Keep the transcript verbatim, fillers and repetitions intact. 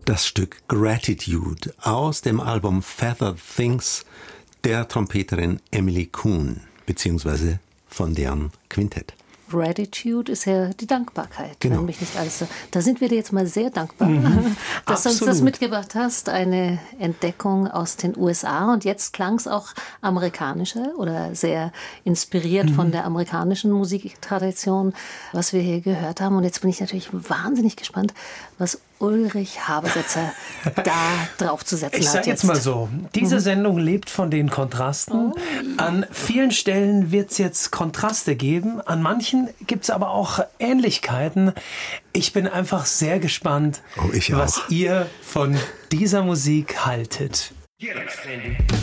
Das Stück Gratitude aus dem Album Feathered Things der Trompeterin Emily Kuhn, beziehungsweise von deren Quintett. Gratitude ist ja die Dankbarkeit, genau. Wenn mich nicht alles so. Da sind wir dir jetzt mal sehr dankbar, mhm, dass du uns das mitgebracht hast. Eine Entdeckung aus den U S A und jetzt klang es auch amerikanischer oder sehr inspiriert mhm. von der amerikanischen Musiktradition, was wir hier gehört haben. Und jetzt bin ich natürlich wahnsinnig gespannt, was Ulrich Habersetzer da drauf zu setzen hat. Ich sag jetzt mal so, diese mhm. Sendung lebt von den Kontrasten. Oh. An vielen Stellen wird es jetzt Kontraste geben, an manchen gibt es aber auch Ähnlichkeiten. Ich bin einfach sehr gespannt, oh, ich was auch. ihr von dieser Musik haltet. Get up, Sandy.